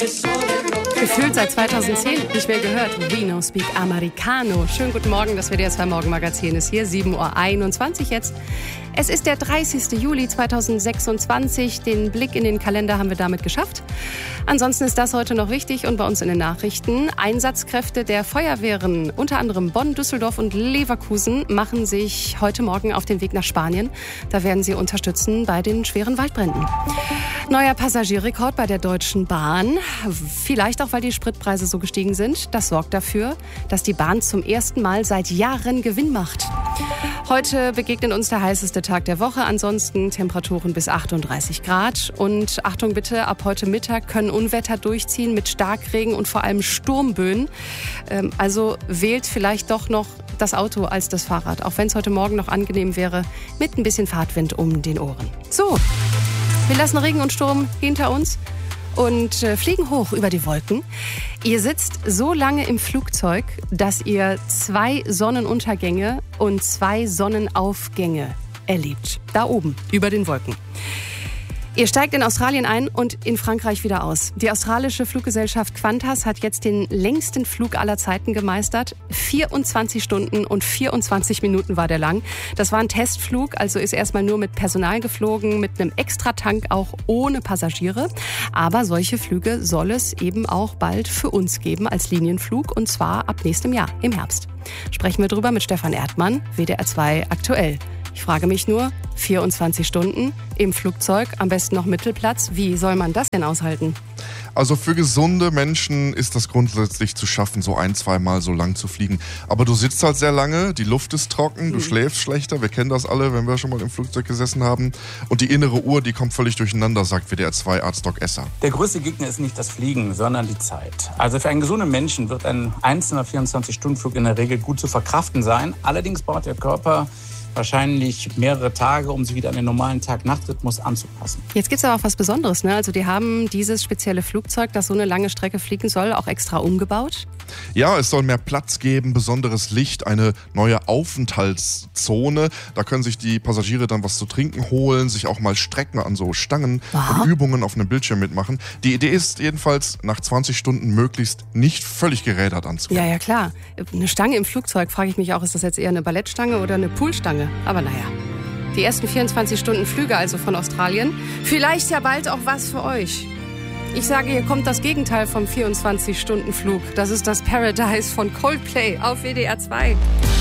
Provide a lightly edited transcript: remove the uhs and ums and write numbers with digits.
Gefühlt seit 2010 nicht mehr gehört. We No Speak Americano. Schönen guten Morgen, das WDR 2 Morgenmagazin ist hier, 7:21 Uhr jetzt. Es ist der 30. Juli 2026. Den Blick in den Kalender haben wir damit geschafft. Ansonsten ist das heute noch wichtig und bei uns in den Nachrichten. Einsatzkräfte der Feuerwehren, unter anderem Bonn, Düsseldorf und Leverkusen, machen sich heute Morgen auf den Weg nach Spanien. Da werden sie unterstützen bei den schweren Waldbränden. Neuer Passagierrekord bei der Deutschen Bahn. Vielleicht auch, weil die Spritpreise so gestiegen sind. Das sorgt dafür, dass die Bahn zum ersten Mal seit Jahren Gewinn macht. Heute begegnet uns der heißeste Tag der Woche. Ansonsten Temperaturen bis 38 Grad. Und Achtung bitte, ab heute Mittag können Unwetter durchziehen mit Starkregen und vor allem Sturmböen. Also wählt vielleicht doch noch das Auto als das Fahrrad. Auch wenn es heute Morgen noch angenehm wäre, mit ein bisschen Fahrtwind um den Ohren. So, wir lassen Regen und Sturm hinter uns und fliegen hoch über die Wolken. Ihr sitzt so lange im Flugzeug, dass ihr 2 Sonnenuntergänge und 2 Sonnenaufgänge erlebt. Da oben, über den Wolken. Ihr steigt in Australien ein und in Frankreich wieder aus. Die australische Fluggesellschaft Qantas hat jetzt den längsten Flug aller Zeiten gemeistert. 24 Stunden und 24 Minuten war der lang. Das war ein Testflug, also ist erstmal nur mit Personal geflogen, mit einem Extratank auch ohne Passagiere. Aber solche Flüge soll es eben auch bald für uns geben als Linienflug, und zwar ab nächstem Jahr, im Herbst. Sprechen wir drüber mit Stefan Erdmann, WDR 2 aktuell. Ich frage mich nur, 24 Stunden im Flugzeug, am besten noch Mittelplatz. Wie soll man das denn aushalten? Also für gesunde Menschen ist das grundsätzlich zu schaffen, so 1-2 Mal so lang zu fliegen. Aber du sitzt halt sehr lange, die Luft ist trocken, du schläfst schlechter. Wir kennen das alle, wenn wir schon mal im Flugzeug gesessen haben. Und die innere Uhr, die kommt völlig durcheinander, sagt WDR 2 Arzt Doc Esser. Der größte Gegner ist nicht das Fliegen, sondern die Zeit. Also für einen gesunden Menschen wird ein einzelner 24-Stunden-Flug in der Regel gut zu verkraften sein. Allerdings braucht der Körper wahrscheinlich mehrere Tage, um sich wieder an den normalen Tag-Nacht-Rhythmus anzupassen. Jetzt gibt es aber auch was Besonderes, ne? Also die haben dieses spezielle Flugzeug, das so eine lange Strecke fliegen soll, auch extra umgebaut. Ja, es soll mehr Platz geben, besonderes Licht, eine neue Aufenthaltszone. Da können sich die Passagiere dann was zu trinken holen, sich auch mal strecken an so Stangen und Übungen auf einem Bildschirm mitmachen. Die Idee ist jedenfalls, nach 20 Stunden möglichst nicht völlig gerädert anzukommen. Ja, klar. Eine Stange im Flugzeug, frage ich mich auch, ist das jetzt eher eine Ballettstange oder eine Poolstange? Aber naja. Die ersten 24 Stunden Flüge also von Australien. Vielleicht ja bald auch was für euch. Ich sage, hier kommt das Gegenteil vom 24-Stunden-Flug. Das ist das Paradise von Coldplay auf WDR 2.